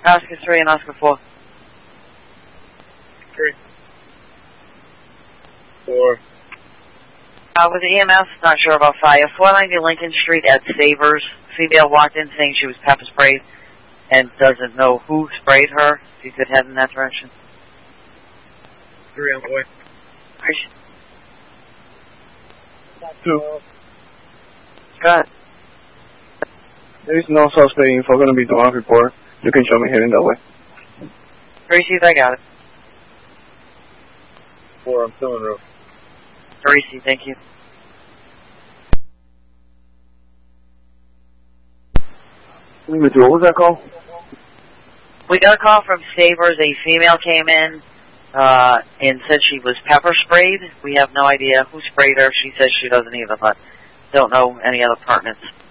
Oscar 3 and Oscar 4. 3. 4. With the EMS, not sure about fire. 490 Lincoln Street at Savers. Female walked in saying she was pepper sprayed and doesn't know who sprayed her. If you could head in that direction. 3 on the way. 2. Good. There's no suspect info going to be doing a report. You can show me heading that way. 3 C's, I got it. 4, I'm still en route. 3 C, thank you. What was that call? We got a call from Savers. A female came in and said she was pepper sprayed. We have no idea who sprayed her. She says she doesn't either, but don't know any other apartments.